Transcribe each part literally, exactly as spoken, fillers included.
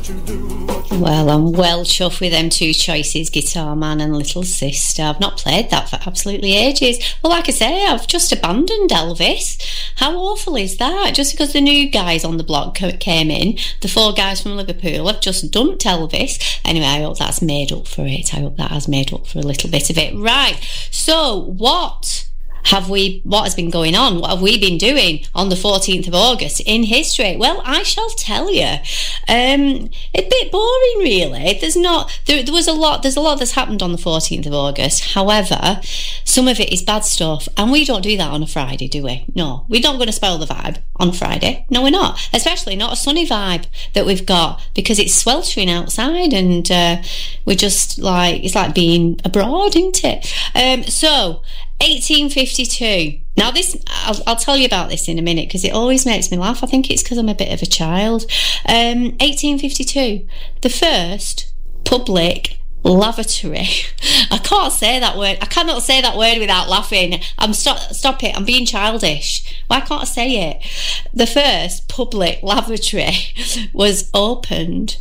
Well, I'm well chuffed with them two choices, Guitar Man and Little Sister. I've not played that for absolutely ages. Well, like I say, I've just abandoned Elvis. How awful is that? Just because the new guys on the block came in, the four guys from Liverpool, have just dumped Elvis. Anyway, I hope that's made up for it. I hope that has made up for a little bit of it. Right, so what... Have we, what has been going on? What have we been doing on the fourteenth of August in history? Well, I shall tell you. Um, a bit boring, really. There's not, there, there was a lot, there's a lot that's happened on the fourteenth of August. However, some of it is bad stuff, and we don't do that on a Friday, do we? No, we're not going to spoil the vibe on a Friday. No, we're not. Especially not a sunny vibe that we've got, because it's sweltering outside, and uh, we're just like, it's like being abroad, isn't it? Um, so, eighteen fifty-two. Now this, I'll, I'll tell you about this in a minute, because it always makes me laugh. I think it's because I'm a bit of a child. Um, eighteen fifty-two, the first public lavatory. I can't say that word. I cannot say that word without laughing. I'm stop. Stop it. I'm being childish. Why can't I say it? The first public lavatory was opened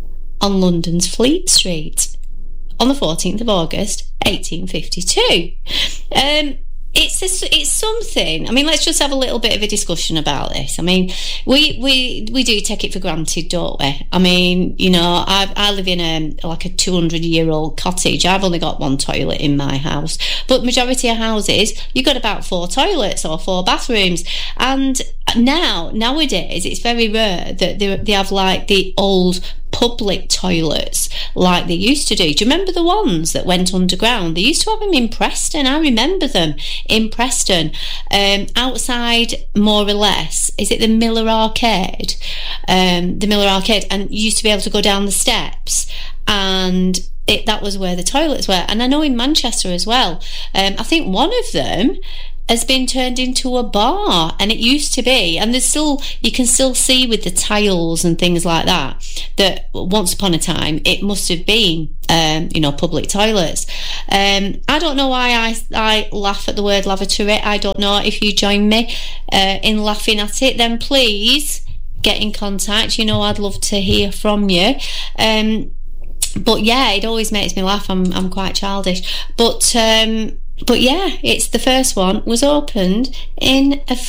on London's Fleet Street on the fourteenth of August, eighteen fifty-two. Um, it's a, it's something. I mean, let's just have a little bit of a discussion about this. I mean, we we we do take it for granted, don't we? I mean, you know, I I live in a like a two hundred year old cottage. I've only got one toilet in my house, but majority of houses, you've got about four toilets or four bathrooms. And now nowadays, it's very rare that they they have like the old public toilets like they used to do. Do you remember the ones that went underground? They used to have them in Preston. I remember them in Preston, um, outside, more or less. Is it the Miller Arcade? Um, the Miller Arcade, and you used to be able to go down the steps, and it, that was where the toilets were. And I know in Manchester as well. Um, I think one of them has been turned into a bar, and it used to be, and there's still, you can still see with the tiles and things like that, that once upon a time it must have been um, you know, public toilets. um, I don't know why I, I laugh at the word lavatory. I don't know. If you join me uh, in laughing at it, then please get in contact. You know, I'd love to hear from you. um, but yeah, it always makes me laugh. I'm, I'm quite childish, but um But yeah, it's the first one was opened in a